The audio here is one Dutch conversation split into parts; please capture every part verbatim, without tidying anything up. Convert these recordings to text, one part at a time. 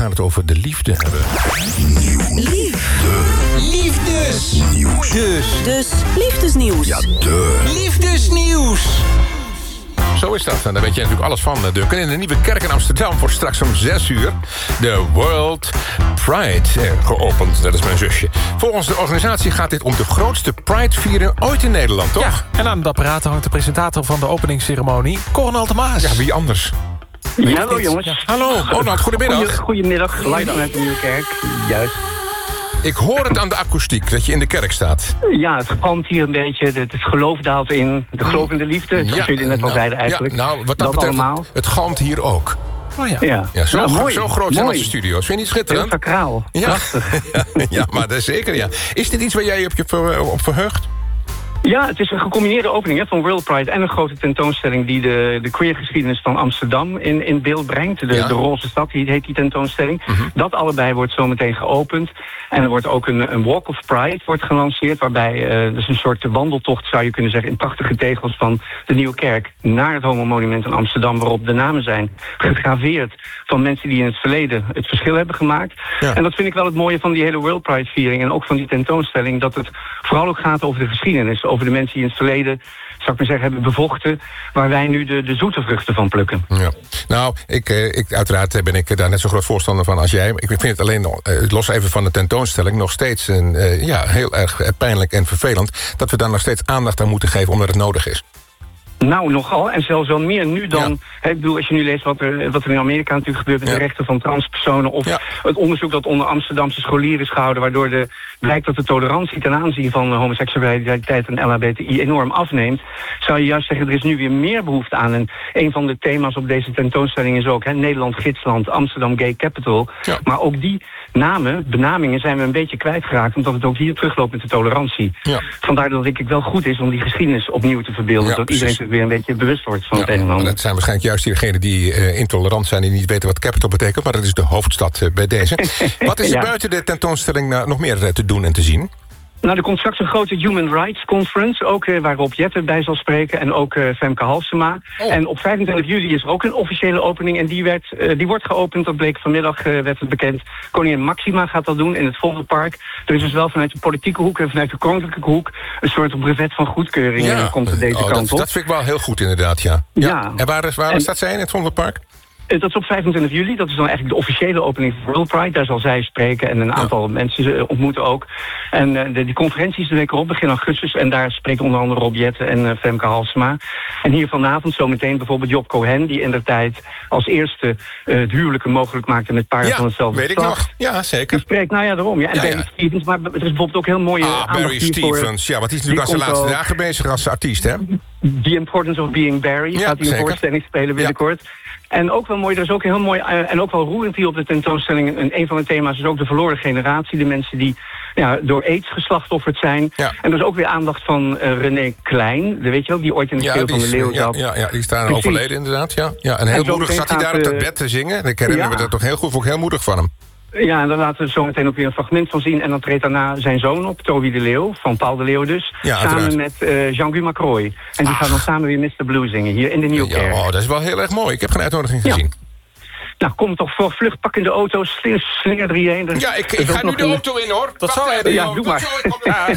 gaan het over de liefde hebben. Liefde. Liefdesnieuws. Dus. Dus liefdesnieuws. Ja, de. Liefdesnieuws. Zo is dat. En daar weet je natuurlijk alles van, Duncan. In de Nieuwe Kerk in Amsterdam wordt straks om zes uur... de World Pride geopend. Dat is mijn zusje. Volgens de organisatie gaat dit om de grootste Pride-vieren ooit in Nederland, toch? Ja, en aan het apparaat hangt de presentator van de openingsceremonie, Cornel de Maas. Ja, wie anders? Ja, hallo jongens. Ja. Hallo, Ronald, goedemiddag. Goeie, goedemiddag, live vanuit de Nieuwe Kerk. Juist. Ik hoor het aan de akoestiek, dat je in de kerk staat. Ja, het galmt hier een beetje, het, het geloof daalt in, de geloof in de liefde, zoals jullie net al nou, zeiden eigenlijk. Ja, nou, wat dat, dat betreft, allemaal. het galmt hier ook. Oh ja. Ja, Ja, zo, nou, gro- mooi, zo groot zijn mooi. onze studio's. Vind je niet Heel schitterend? sacraal, Ja. prachtig. Ja, maar dat is zeker, ja. Is dit iets waar jij op je ver- op verheugt? Ja, het is een gecombineerde opening hè, van World Pride en een grote tentoonstelling die de, de queergeschiedenis van Amsterdam in, in beeld brengt. De, Ja. de Roze Stad die heet die tentoonstelling. Mhm. Dat allebei wordt zometeen geopend. En er wordt ook een, een Walk of Pride wordt gelanceerd, waarbij uh, dus een soort wandeltocht zou je kunnen zeggen in prachtige tegels van de Nieuwe Kerk naar het Homo Monument in Amsterdam, waarop de namen zijn gegraveerd van mensen die in het verleden het verschil hebben gemaakt. Ja. En dat vind ik wel het mooie van die hele World Pride viering en ook van die tentoonstelling, dat het vooral ook gaat over de geschiedenis, over de mensen die in het verleden, zou ik maar zeggen, hebben bevochten, waar wij nu de, de zoete vruchten van plukken. Ja. Nou, ik, eh, ik, uiteraard ben ik daar net zo groot voorstander van als jij. Ik vind het alleen, eh, los even van de tentoonstelling, nog steeds een, eh, ja, heel erg pijnlijk en vervelend dat we daar nog steeds aandacht aan moeten geven omdat het nodig is. Nou, nogal. En zelfs wel meer nu dan... Ja. Hè, ik bedoel, als je nu leest wat er, wat er in Amerika natuurlijk gebeurt met Ja. de rechten van transpersonen, of Ja. het onderzoek dat onder Amsterdamse scholieren is gehouden, waardoor de, blijkt dat de tolerantie ten aanzien van homoseksualiteit en L H B T I enorm afneemt, zou je juist zeggen, er is nu weer meer behoefte aan. En een van de thema's op deze tentoonstelling is ook hè, Nederland gidsland, Amsterdam Gay Capital. Ja. Maar ook die namen, benamingen zijn we een beetje kwijtgeraakt, omdat het ook hier terugloopt met de tolerantie. Ja. Vandaar dat het wel goed is om die geschiedenis opnieuw te verbeelden, Ja, zodat precies. iedereen zich weer een beetje bewust wordt van het een en Ja, ander. dat zijn waarschijnlijk juist diegenen die uh, intolerant zijn en niet weten wat capital betekent, maar dat is de hoofdstad uh, bij deze. Wat is er Ja. buiten de tentoonstelling nou nog meer uh, te doen en te zien? Nou, er komt straks een grote Human Rights Conference, ook eh, waar Rob Jetten bij zal spreken en ook eh, Femke Halsema. Oh. En op vijfentwintig juli is er ook een officiële opening en die, werd, eh, die wordt geopend, dat bleek vanmiddag, eh, werd het bekend. Koningin Maxima gaat dat doen in het Vondelpark. Er is dus wel vanuit de politieke hoek en vanuit de koninklijke hoek een soort brevet van goedkeuring ja. komt er deze oh, kant dat, op. dat vind ik wel heel goed inderdaad, ja. ja. Ja. En waar, is, waar En- staat zij in het Vondelpark? Eh, Dat is op vijfentwintig juli, dat is dan eigenlijk de officiële opening van World Pride. Daar zal zij spreken en een aantal mensen eh, ontmoeten ook. En uh, de, die conferentie is de week erop, begin augustus. En daar spreken onder andere Rob Jetten en uh, Femke Halsema. En hier vanavond zometeen bijvoorbeeld Job Cohen, die in der tijd als eerste uh, het huwelijken mogelijk maakte met paren van Ja, hetzelfde weet ik geslacht. nog. Ja, Die zeker. spreekt, nou ja, daarom. Ja. En Ja, Barry ja. Stevens, maar er is bijvoorbeeld ook heel mooie Ah, aandacht Barry hiervoor. Stevens. Ja, want die is natuurlijk Die al zijn komt laatste ook- dagen bezig als artiest, hè? The Importance of Being Barry Ja, gaat hij een zeker. voorstelling spelen binnenkort. En ook wel mooi, er is ook heel mooi uh, en ook wel roerend hier op de tentoonstelling. En een van de thema's is ook de verloren generatie. De mensen die ja, door aids geslachtofferd zijn. Ja. En er is ook weer aandacht van uh, René Klein, de weet je wel, die ooit in de Ja, speel die van de is, leeuw ja, zat. ja, ja, die is daar Precies. overleden inderdaad. Ja. Ja, en heel En zo moedig zat hij meteen daar op gaat, dat uh, bed te zingen. Ik herinner ja. me dat toch heel goed. Vond ik heel moedig van hem. Ja, en daar laten we zo meteen ook weer een fragment van zien. En dan treedt daarna zijn zoon op, Toby de Leeuw, van Paul de Leeuw dus. Ja, samen uiteraard. met uh, Jean-Guy Macroy. En die Ach. gaan dan samen weer mister Blue zingen, hier in de Nieuwe Ja, Kerk. oh, dat is wel heel erg mooi. Ik heb geen uitnodiging Ja. gezien. Nou, kom toch voor vlucht, pak in de auto, slinger, slinger er hierheen. Er- Ja, ik, er ik is ga ook nu nog de een- auto in, hoor. Dat zou Wacht hij even, ja, joh. doe maar. Zo, ik kom er-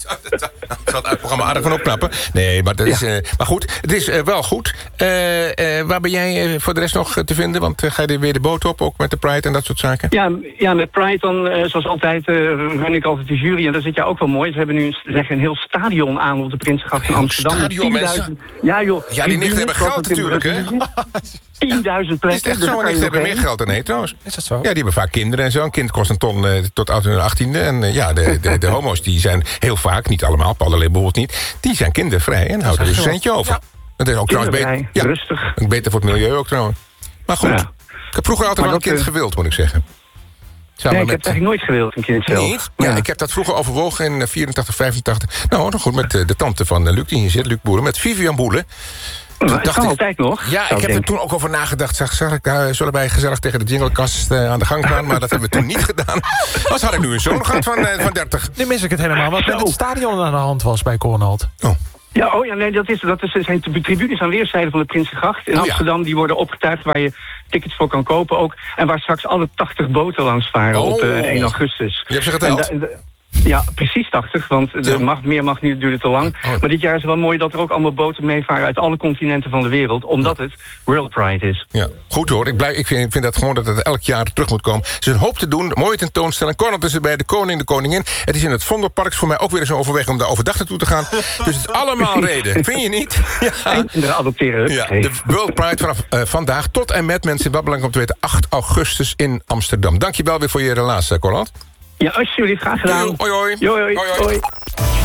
Ik zal het uitprogramma aardig van opknappen. Nee, maar, dat is, Ja. uh, maar goed, het is uh, wel goed. Uh, uh, waar ben jij uh, voor de rest nog uh, te vinden? Want uh, ga je weer de boot op, ook met de Pride en dat soort zaken? Ja, ja, met Pride dan, uh, zoals altijd, uh, run ik altijd de jury. En daar zit jij ook wel mooi. Ze hebben nu een, zeggen, een heel stadion aan op de Prinsengracht in Heel Amsterdam. met stadion, tienduizend Ja, joh. Ja, die nichten hebben geld natuurlijk, hè? tienduizend Is plekken. het echt dus zo? daar En kan ik je hebben nog meer heen. geld dan nee, trouwens. Is dat zo? Ja, die hebben vaak kinderen en zo. Een kind kost een ton uh, tot uit hun achttiende. En uh, ja, de, de, de homo's die zijn heel vaak, niet allemaal, Paul de Leeuw bijvoorbeeld niet, die zijn kindervrij en houden er een centje over. Ja. Dat is ook trouwens beter, Kindervrij, rustig. beter voor het milieu ook trouwens. Maar goed, Ja. ik heb vroeger altijd Maar wel een dat, kind uh, gewild, moet ik zeggen. Samen Nee, ik heb het eigenlijk nooit gewild, een kind zelf. Niet? Ja, ik heb dat vroeger overwogen in vierentachtig, vijfentachtig. Nou, nog goed, met uh, de tante van uh, Luc, die hier zit, Luc Boeren, met Vivian Boelen. Maar Toen het dacht kan ik- altijd nog. Ja, zou ik heb er denken. toen ook over nagedacht. Zeg, zeg ik, uh, zullen wij gezellig tegen de jinglekast uh, aan de gang gaan? Maar dat hebben we toen niet gedaan. Anders had ik nu een zoon gehad van, uh, van dertig. Nu mis ik het helemaal, wat met Zo. het stadion aan de hand was bij Cornald. Oh. Ja, oh ja, nee, dat, is, dat is, zijn de tribunes aan weerszijden van de Prinsengracht in Oh, ja. Amsterdam. Die worden opgetuigd waar je tickets voor kan kopen ook. En waar straks alle tachtig boten langs varen Oh. op uh, één augustus. Je hebt ze geteld? En da- en da- Ja, precies tachtig, want de Ja. mag, meer mag niet, duurt het te lang. Oh. Maar dit jaar is het wel mooi dat er ook allemaal boten meevaren uit alle continenten van de wereld, omdat het World Pride is. Ja, goed hoor. Ik, blij, ik, vind, ik vind dat gewoon dat het elk jaar terug moet komen. Er is een hoop te doen, mooie tentoonstelling. Cornel is erbij, de koning, de koningin. Het is in het Vondelpark, is voor mij ook weer eens een overweg om daar overdag naartoe te gaan. Dus het is allemaal reden. Vind je niet? Ja. En kinderen adopteren. Ja, de World Pride vanaf uh, vandaag tot en met, mensen in wat belangrijk om te weten, acht augustus in Amsterdam. Dank je wel weer voor je relaas, Cornel. Ja, alsjeblieft, graag gedaan. Hoi, hoi. Hoi, hoi. Hoi, hoi. hoi.